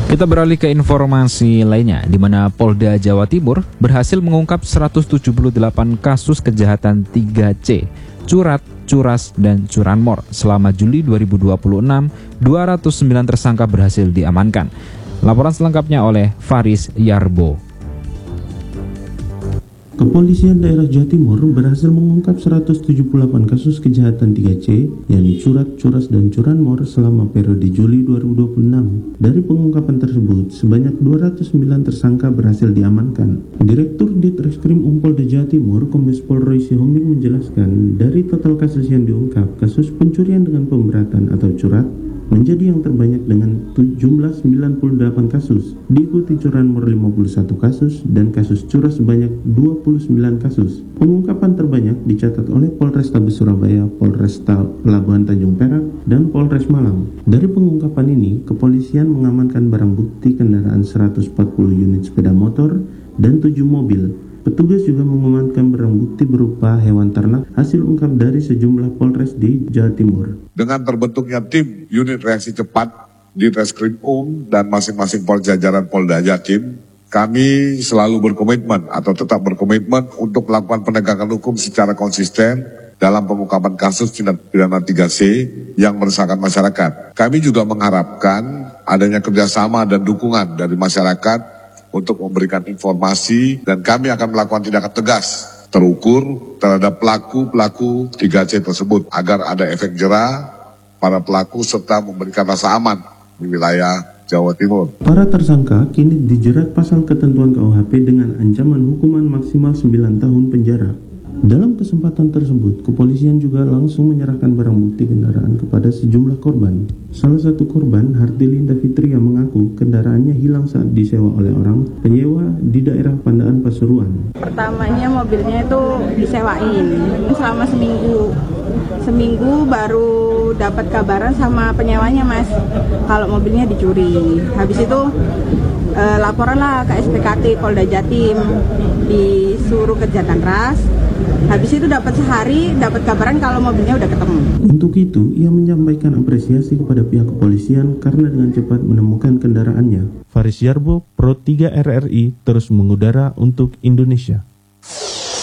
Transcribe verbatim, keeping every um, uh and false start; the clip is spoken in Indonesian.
Kita beralih ke informasi lainnya, di mana Polda Jawa Timur berhasil mengungkap seratus tujuh puluh delapan kasus kejahatan tiga C, curat, curas, dan curanmor. Selama Juli dua ribu dua puluh enam, dua ratus sembilan tersangka berhasil diamankan. Laporan selengkapnya oleh Faris Yarbo. Kepolisian Daerah Jawa Timur berhasil mengungkap seratus tujuh puluh delapan kasus kejahatan tiga C, yakni curat, curas, dan curanmor selama periode Juli dua ribu dua puluh enam. Dari pengungkapan tersebut, sebanyak dua ratus sembilan tersangka berhasil diamankan. Direktur Ditreskrim Umpolda Jawa Timur, Kombes Pol Roy Sihombing menjelaskan, dari total kasus yang diungkap, kasus pencurian dengan pemberatan atau curat menjadi yang terbanyak dengan jumlah sembilan puluh delapan kasus, diikuti curanmor lima puluh satu kasus dan kasus curas sebanyak dua puluh sembilan kasus. Pengungkapan terbanyak dicatat oleh Polrestabes Surabaya, Polresta Pelabuhan Tanjung Perak, dan Polres Malang. Dari pengungkapan ini, kepolisian mengamankan barang bukti kendaraan seratus empat puluh unit sepeda motor dan tujuh mobil. Petugas juga mengamankan barang bukti berupa hewan ternak hasil ungkap dari sejumlah polres di Jawa Timur. Dengan terbentuknya tim unit reaksi cepat di Reskrim Um dan masing-masing Polda jajaran Polda Jatim, kami selalu berkomitmen atau tetap berkomitmen untuk melakukan penegakan hukum secara konsisten dalam pengungkapan kasus tindak pidana tiga C yang meresahkan masyarakat. Kami juga mengharapkan adanya kerjasama dan dukungan dari masyarakat untuk memberikan informasi, dan kami akan melakukan tindakan tegas terukur terhadap pelaku-pelaku tiga C tersebut agar ada efek jera para pelaku serta memberikan rasa aman di wilayah Jawa Timur. Para tersangka kini dijerat pasal ketentuan K U H P dengan ancaman hukuman maksimal sembilan tahun penjara. Dalam kesempatan tersebut, kepolisian juga langsung menyerahkan barang bukti kendaraan kepada sejumlah korban. Salah satu korban, Hartilinda Fitria, mengaku kendaraannya hilang saat disewa oleh orang penyewa di daerah Pandaan Pasuruan. Pertamanya mobilnya itu disewain selama seminggu. Seminggu baru dapat kabaran sama penyewanya, Mas, kalau mobilnya dicuri. Habis itu eh, laporan lah ke S P K T Polda Jatim, disuruh kerja ras. Habis itu dapat sehari, dapat kabaran kalau mobilnya udah ketemu. Untuk itu, ia menyampaikan apresiasi kepada pihak kepolisian karena dengan cepat menemukan kendaraannya. Faris Yarbo, Pro tiga R R I, terus mengudara untuk Indonesia.